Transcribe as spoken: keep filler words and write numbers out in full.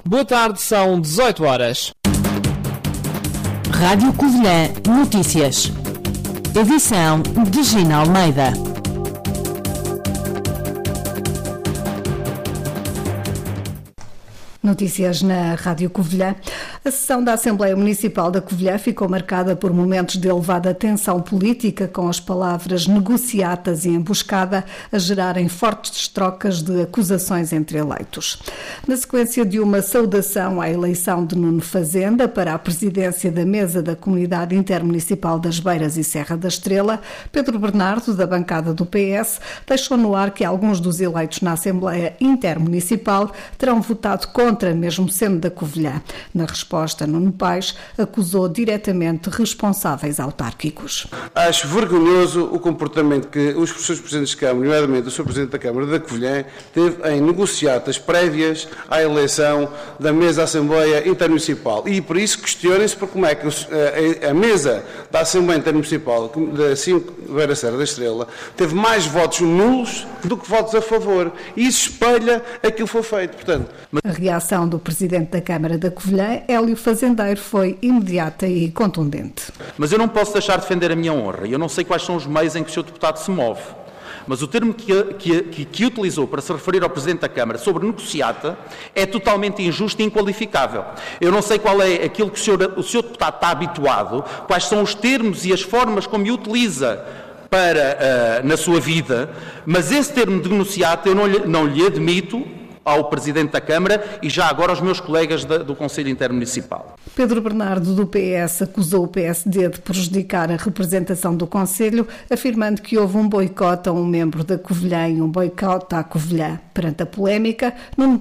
Boa tarde, são dezoito horas. Rádio Covilhã Notícias. Edição de Gina Almeida. Notícias na Rádio Covilhã. A sessão da Assembleia Municipal da Covilhã ficou marcada por momentos de elevada tensão política, com as palavras negociatas e emboscada a gerarem fortes trocas de acusações entre eleitos. Na sequência de uma saudação à eleição de Nuno Fazenda para a presidência da mesa da Comunidade Intermunicipal das Beiras e Serra da Estrela, Pedro Bernardo, da bancada do P S, deixou no ar que alguns dos eleitos na Assembleia Intermunicipal terão votado contra, mesmo sendo da Covilhã. Na resposta, Nuno Paes acusou diretamente responsáveis autárquicos. Acho vergonhoso o comportamento que os seus presidentes de Câmara, nomeadamente o senhor Presidente da Câmara da Covilhã, teve em negociatas prévias à eleição da mesa da Assembleia Intermunicipal. E por isso questionem-se por como é que a mesa da Assembleia Intermunicipal da cinco Beira Serra da Estrela teve mais votos nulos do que votos a favor. E isso espelha aquilo que foi feito. Portanto, a reação do Presidente da Câmara da Covilhã, Hélio Fazendeiro, foi imediata e contundente. Mas eu não posso deixar de defender a minha honra. Eu não sei quais são os meios em que o senhor Deputado se move. Mas o termo que, que, que, que utilizou para se referir ao Presidente da Câmara sobre negociata é totalmente injusto e inqualificável. Eu não sei qual é aquilo que o senhor, o senhor Deputado está habituado, quais são os termos e as formas como o utiliza para, uh, na sua vida, mas esse termo de negociata eu não lhe, não lhe admito ao Presidente da Câmara e já agora aos meus colegas da, do Conselho Intermunicipal. Pedro Bernardo, do P S, acusou o P S D de prejudicar a representação do Conselho, afirmando que houve um boicote a um membro da Covilhã e um boicote à Covilhã. Perante a polémica, Nuno